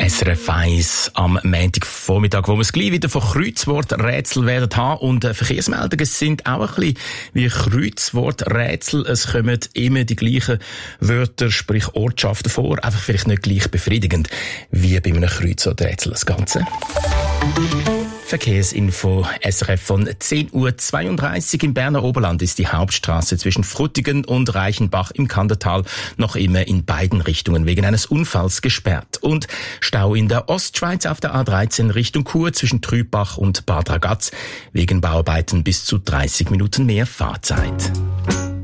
SRF 1 am Montagvormittag, wo wir es gleich wieder von Kreuzworträtsel werden haben. Und Verkehrsmeldungen sind auch ein bisschen wie Kreuzworträtsel. Es kommen immer die gleichen Wörter, sprich Ortschaften vor. Einfach vielleicht nicht gleich befriedigend wie bei einem Kreuzworträtsel das Ganze. Verkehrsinfo SRF von 10.32 Uhr. Im Berner Oberland ist die Hauptstraße zwischen Frutigen und Reichenbach im Kandertal noch immer in beiden Richtungen wegen eines Unfalls gesperrt. Und Stau in der Ostschweiz auf der A13 Richtung Chur zwischen Trübach und Bad Ragaz wegen Bauarbeiten bis zu 30 Minuten mehr Fahrzeit.